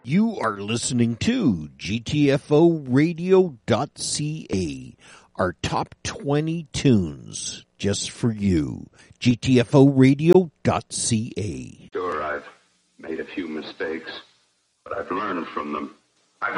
You are listening to GTFOradio.ca, our top 20 tunes just for you. GTFOradio.ca. Sure, I've made a few mistakes, but I've learned from them.